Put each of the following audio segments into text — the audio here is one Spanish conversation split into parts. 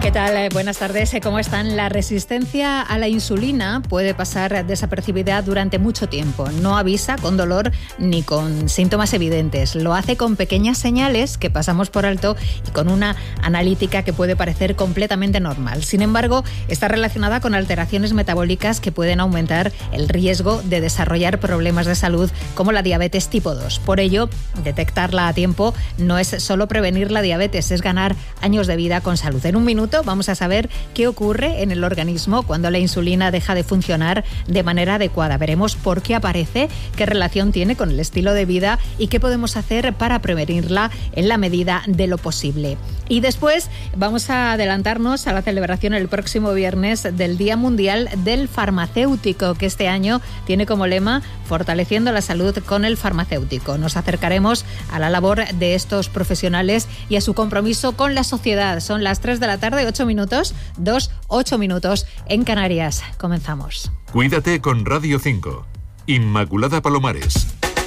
¿Qué tal? Buenas tardes. ¿Cómo están? La resistencia a la insulina puede pasar desapercibida durante mucho tiempo. No avisa con dolor ni con síntomas evidentes. Lo hace con pequeñas señales que pasamos por alto y con una analítica que puede parecer completamente normal. Sin embargo, está relacionada con alteraciones metabólicas que pueden aumentar el riesgo de desarrollar problemas de salud como la diabetes tipo 2. Por ello, detectarla a tiempo no es solo prevenir la diabetes, es ganar años de vida con salud. En un minuto vamos a saber qué ocurre en el organismo cuando la insulina deja de funcionar de manera adecuada. Veremos por qué aparece, qué relación tiene con el estilo de vida y qué podemos hacer para prevenirla en la medida de lo posible. Y después vamos a adelantarnos a la celebración el próximo viernes del Día Mundial del Farmacéutico, que este año tiene como lema Fortaleciendo la salud con el farmacéutico. Nos acercaremos a la labor de estos profesionales y a su compromiso con la sociedad. Son las 3 de la tarde, 8 minutos, 8 minutos en Canarias. Comenzamos. Cuídate con Radio 5. Inmaculada Palomares.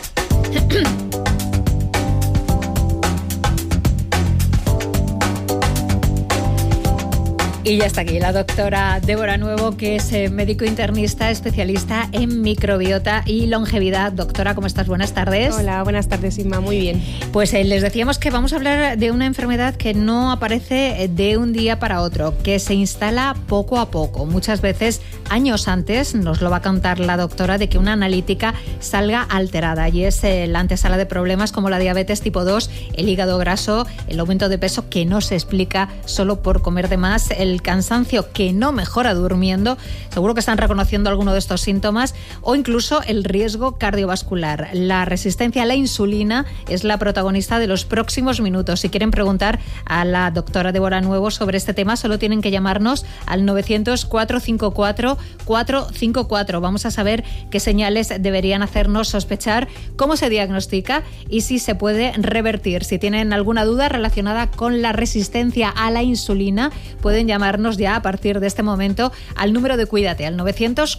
Y ya está aquí la doctora Débora Nuevo, que es médico internista, especialista en microbiota y longevidad. Doctora, ¿cómo estás? Buenas tardes. Hola, buenas tardes, Inma. Muy bien. Pues les decíamos que vamos a hablar de una enfermedad que no aparece de un día para otro, que se instala poco a poco. Muchas veces, años antes, nos lo va a contar la doctora, de que una analítica salga alterada. Y es la antesala de problemas como la diabetes tipo 2, el hígado graso, el aumento de peso que no se explica solo por comer de más, el cansancio que no mejora durmiendo, seguro que están reconociendo alguno de estos síntomas, o incluso el riesgo cardiovascular. La resistencia a la insulina es la protagonista de los próximos minutos. Si quieren preguntar a la doctora Débora Nuevo sobre este tema, solo tienen que llamarnos al 900-454-454. Vamos a saber qué señales deberían hacernos sospechar, cómo se diagnostica y si se puede revertir. Si tienen alguna duda relacionada con la resistencia a la insulina, pueden llamarnos ya a partir de este momento al número de Cuídate, al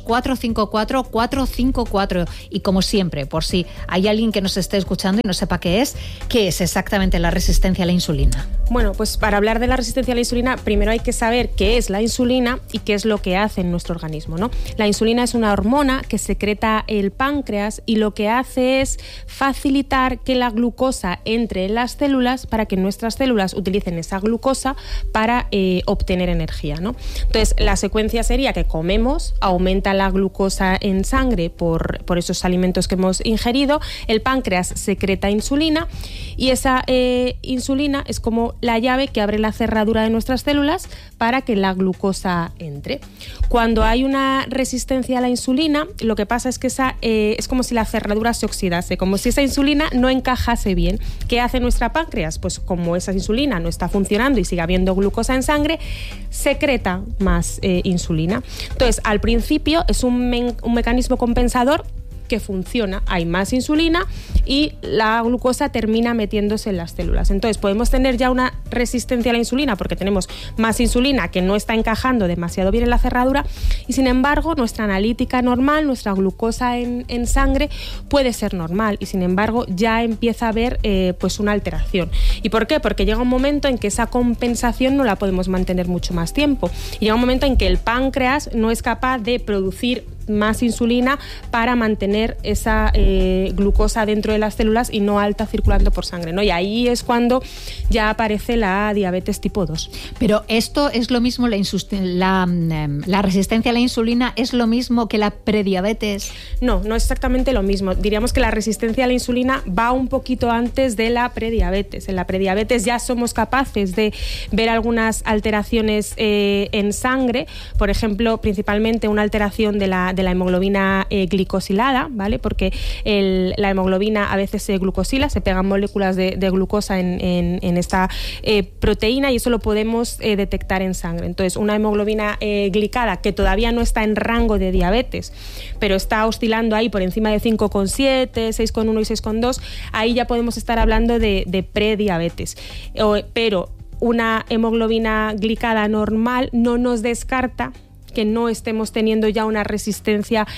900-454-454. Y como siempre, por si hay alguien que nos esté escuchando y no sepa qué es exactamente la resistencia a la insulina. Bueno, pues para hablar de la resistencia a la insulina, primero hay que saber qué es la insulina y qué es lo que hace en nuestro organismo, ¿no? La insulina es una hormona que secreta el páncreas y lo que hace es facilitar que la glucosa entre en las células para que nuestras células utilicen esa glucosa para obtener energía, ¿no? Entonces, la secuencia sería que comemos, aumenta la glucosa en sangre por esos alimentos que hemos ingerido, el páncreas secreta insulina y esa insulina es como la llave que abre la cerradura de nuestras células para que la glucosa entre. Cuando hay una resistencia a la insulina, lo que pasa es que es como si la cerradura se oxidase, como si esa insulina no encajase bien. ¿Qué hace nuestra páncreas? Pues como esa insulina no está funcionando y sigue habiendo glucosa en sangre, secreta más insulina. Entonces, al principio es un mecanismo compensador que funciona, hay más insulina y la glucosa termina metiéndose en las células. Entonces podemos tener ya una resistencia a la insulina porque tenemos más insulina que no está encajando demasiado bien en la cerradura y sin embargo nuestra analítica normal, nuestra glucosa en sangre puede ser normal y sin embargo ya empieza a haber pues una alteración. ¿Y por qué? Porque llega un momento en que esa compensación no la podemos mantener mucho más tiempo y llega un momento en que el páncreas no es capaz de producir más insulina para mantener esa glucosa dentro de las células y no alta circulando por sangre, ¿no? Y ahí es cuando ya aparece la diabetes tipo 2. Pero esto es lo mismo, la resistencia a la insulina es lo mismo que la prediabetes. No es exactamente lo mismo. Diríamos que la resistencia a la insulina va un poquito antes de la prediabetes. En la prediabetes ya somos capaces de ver algunas alteraciones en sangre, por ejemplo, principalmente una alteración de la hemoglobina glicosilada, ¿vale? Porque la hemoglobina a veces se glucosila, se pegan moléculas de glucosa en esta proteína y eso lo podemos detectar en sangre. Entonces, una hemoglobina glicada que todavía no está en rango de diabetes, pero está oscilando ahí por encima de 5,7, 6,1 y 6,2, ahí ya podemos estar hablando de prediabetes. Pero una hemoglobina glicada normal no nos descarta que no estemos teniendo ya una resistencia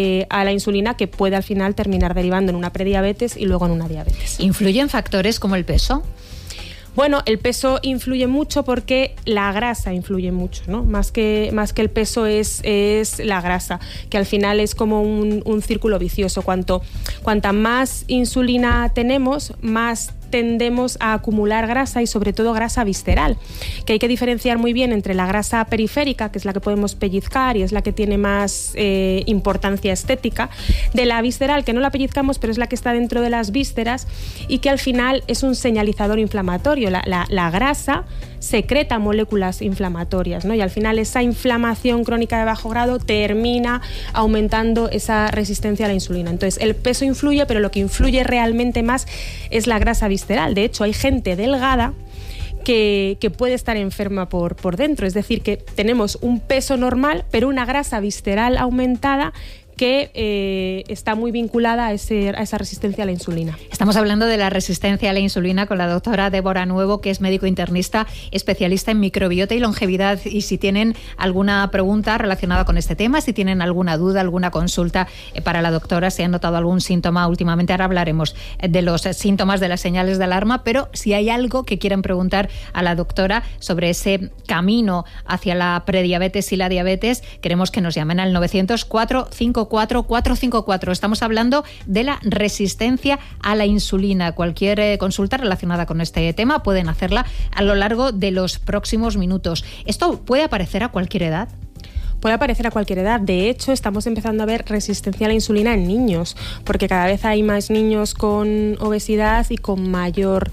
a la insulina que puede al final terminar derivando en una prediabetes y luego en una diabetes. ¿Influyen factores como el peso? Bueno, el peso influye mucho porque la grasa influye mucho, ¿no? Más que el peso es la grasa, que al final es como un círculo vicioso. Cuanta más insulina tenemos, más tendemos a acumular grasa y sobre todo grasa visceral, que hay que diferenciar muy bien entre la grasa periférica, que es la que podemos pellizcar y es la que tiene más importancia estética, de la visceral, que no la pellizcamos pero es la que está dentro de las vísceras y que al final es un señalizador inflamatorio. La grasa secreta moléculas inflamatorias, ¿no? Y al final esa inflamación crónica de bajo grado termina aumentando esa resistencia a la insulina. Entonces el peso influye, pero lo que influye realmente más es la grasa visceral. De hecho, hay gente delgada que puede estar enferma por dentro, es decir, que tenemos un peso normal pero una grasa visceral aumentada que está muy vinculada a esa resistencia a la insulina. Estamos hablando de la resistencia a la insulina con la doctora Débora Nuevo, que es médico internista, especialista en microbiota y longevidad. Y si tienen alguna pregunta relacionada con este tema, si tienen alguna duda, alguna consulta para la doctora, si han notado algún síntoma últimamente, ahora hablaremos de los síntomas, de las señales de alarma, pero si hay algo que quieran preguntar a la doctora sobre ese camino hacia la prediabetes y la diabetes, queremos que nos llamen al 904-454-454. Estamos hablando de la resistencia a la insulina. Cualquier consulta relacionada con este tema pueden hacerla a lo largo de los próximos minutos. ¿Esto puede aparecer a cualquier edad? Puede aparecer a cualquier edad. De hecho, estamos empezando a ver resistencia a la insulina en niños, porque cada vez hay más niños con obesidad y con mayor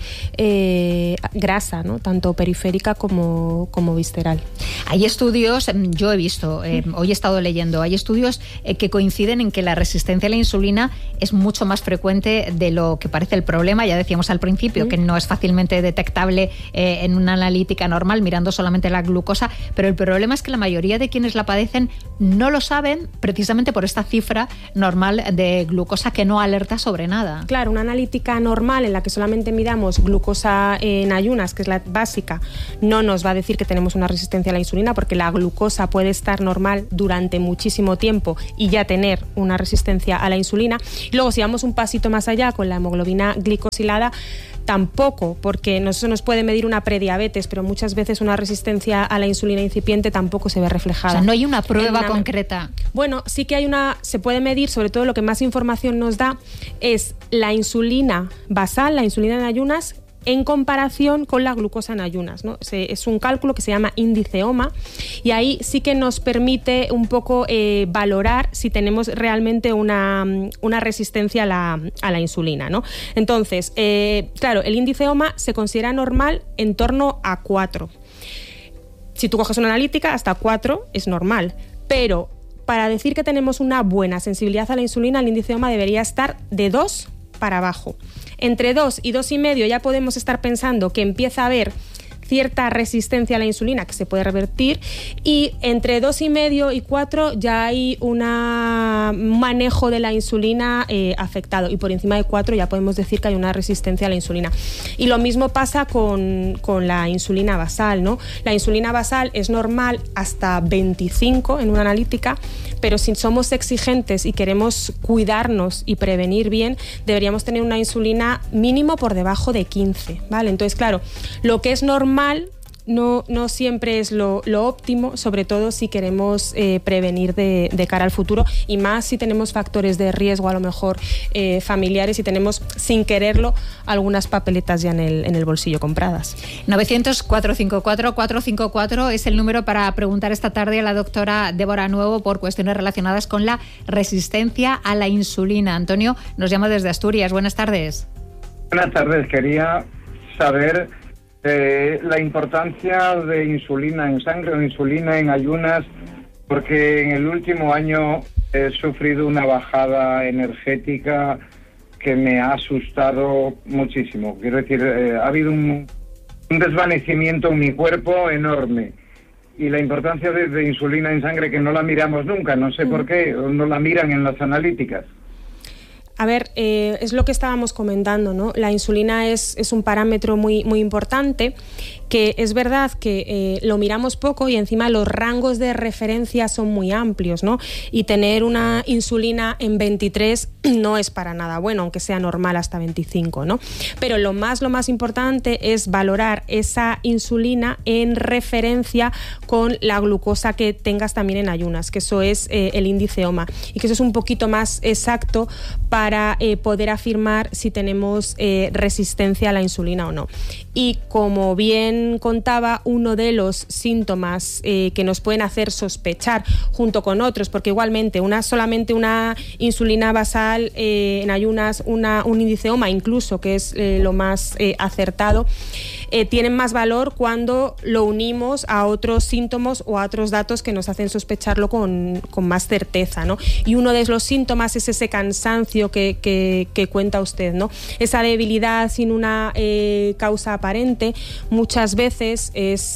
grasa, ¿no? Tanto periférica como visceral. Hay estudios, yo he visto, hoy he estado leyendo, hay estudios que coinciden en que la resistencia a la insulina es mucho más frecuente de lo que parece el problema. Ya decíamos al principio que no es fácilmente detectable en una analítica normal mirando solamente la glucosa, pero el problema es que la mayoría de quienes la padecen no lo saben precisamente por esta cifra normal de glucosa que no alerta sobre nada. Claro, una analítica normal en la que solamente midamos glucosa en ayunas, que es la básica, no nos va a decir que tenemos una resistencia a la insulina, porque la glucosa puede estar normal durante muchísimo tiempo y ya tener una resistencia a la insulina. Y luego, si vamos un pasito más allá con la hemoglobina glicosilada, tampoco, porque no se nos puede medir una prediabetes, pero muchas veces una resistencia a la insulina incipiente tampoco se ve reflejada. O sea, no hay una prueba concreta. Bueno, sí que se puede medir, sobre todo lo que más información nos da es la insulina basal, la insulina en ayunas, en comparación con la glucosa en ayunas, ¿no? Es un cálculo que se llama índice OMA y ahí sí que nos permite un poco valorar si tenemos realmente una resistencia a la insulina, ¿no? Entonces, claro, el índice OMA se considera normal en torno a 4. Si tú coges una analítica, hasta 4 es normal, pero para decir que tenemos una buena sensibilidad a la insulina, el índice OMA debería estar de 2 para abajo. Entre 2 y 2,5 ya podemos estar pensando que empieza a haber cierta resistencia a la insulina que se puede revertir, y entre 2,5 y 4 ya hay un manejo de la insulina afectado, y por encima de 4 ya podemos decir que hay una resistencia a la insulina. Y lo mismo pasa con la insulina basal, ¿no? La insulina basal es normal hasta 25 en una analítica, pero si somos exigentes y queremos cuidarnos y prevenir bien, deberíamos tener una insulina mínimo por debajo de 15, ¿vale? Entonces, claro, lo que es normal no siempre es lo óptimo, sobre todo si queremos prevenir de cara al futuro, y más si tenemos factores de riesgo a lo mejor familiares y tenemos sin quererlo algunas papeletas ya en el bolsillo compradas. 900-454-454 es el número para preguntar esta tarde a la doctora Débora Nuevo por cuestiones relacionadas con la resistencia a la insulina. Antonio nos llama desde Asturias. Buenas tardes. Buenas tardes. Quería saber la importancia de insulina en sangre o insulina en ayunas, porque en el último año he sufrido una bajada energética que me ha asustado muchísimo. Quiero decir, ha habido un desvanecimiento en mi cuerpo enorme, y la importancia de insulina en sangre, que no la miramos nunca, no sé por qué, no la miran en las analíticas. A ver, es lo que estábamos comentando, ¿no? La insulina es un parámetro muy, muy importante, que es verdad que lo miramos poco y encima los rangos de referencia son muy amplios, ¿no? Y tener una insulina en 23 no es para nada bueno, aunque sea normal hasta 25, ¿no? Pero lo más importante es valorar esa insulina en referencia con la glucosa que tengas también en ayunas, que eso es el índice OMA, y que eso es un poquito más exacto para poder afirmar si tenemos resistencia a la insulina o no. Y como bien contaba, uno de los síntomas que nos pueden hacer sospechar, junto con otros, porque igualmente solamente una insulina basal en ayunas, un índice OMA incluso, que es lo más acertado, tienen más valor cuando lo unimos a otros síntomas o a otros datos que nos hacen sospecharlo con más certeza, ¿no? Y uno de los síntomas es ese cansancio que cuenta usted, ¿no? Esa debilidad sin una causa aparente muchas veces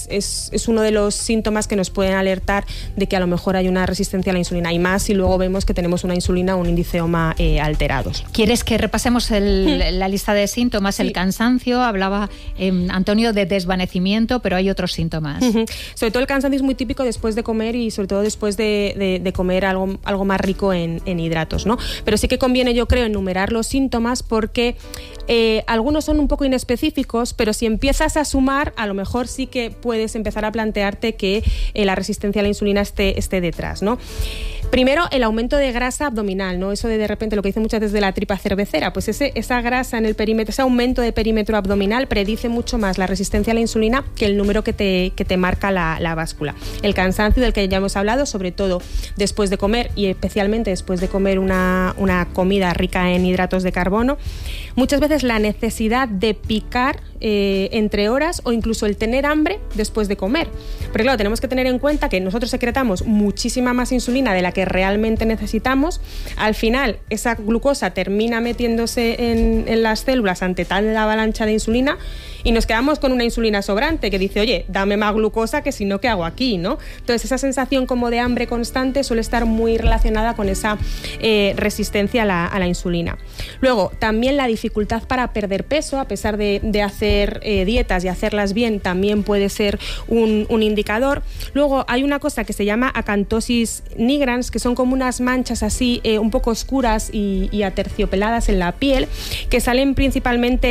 es uno de los síntomas que nos pueden alertar de que a lo mejor hay una resistencia a la insulina, y más si luego vemos que tenemos una insulina o un índice OMA alterados. ¿Quieres que repasemos la lista de síntomas? Sí. El cansancio, hablaba Antonio de desvanecimiento, pero hay otros síntomas. Sobre todo el cansancio es muy típico después de comer, y sobre todo después de comer algo más rico en hidratos, ¿no? Pero sí que conviene, yo creo, enumerar los síntomas, porque algunos son un poco inespecíficos, pero si empiezas a sumar, a lo mejor sí que puedes empezar a plantearte que la resistencia a la insulina esté detrás, ¿no? Primero, el aumento de grasa abdominal, ¿no? Eso de repente lo que dicen muchas veces de la tripa cervecera, pues esa grasa en el perímetro, ese aumento de perímetro abdominal predice mucho más la resistencia a la insulina que el número que te marca la báscula. El cansancio, del que ya hemos hablado, sobre todo después de comer, y especialmente después de comer una comida rica en hidratos de carbono. Muchas veces la necesidad de picar entre horas, o incluso el tener hambre después de comer. Porque claro, tenemos que tener en cuenta que nosotros secretamos muchísima más insulina de la que realmente necesitamos. Al final, esa glucosa termina metiéndose en las células ante tal avalancha de insulina, y nos quedamos con una insulina sobrante que dice, oye, dame más glucosa, que si no, ¿qué hago aquí?, ¿no? Entonces, esa sensación como de hambre constante suele estar muy relacionada con esa resistencia a la insulina. Luego, también la dificultad para perder peso, a pesar de hacer dietas y hacerlas bien, también puede ser un indicador. Luego, hay una cosa que se llama acantosis nigrans, que son como unas manchas así un poco oscuras y aterciopeladas en la piel, que salen principalmente